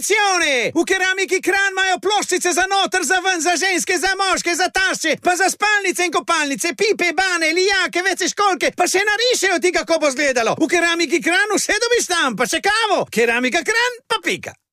Attenzione! V keramiki Kranj imajo ploščice za noter, za ven, za ženske, za moške, za tašče, pa za spalnice in kopalnice, pipe, bane, lijake, vece školke, pa še narišejo ti, kako bo izgledalo. V keramiki Kranj vse dobiš tam, pa še kavo. Keramika Kranj pa pika.